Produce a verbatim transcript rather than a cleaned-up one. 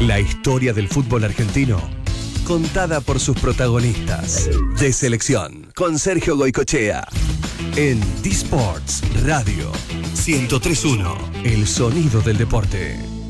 La historia del fútbol argentino, contada por sus protagonistas. De Selección, con Sergio Goicochea. En D-Sports Radio ciento tres punto uno, el sonido del deporte.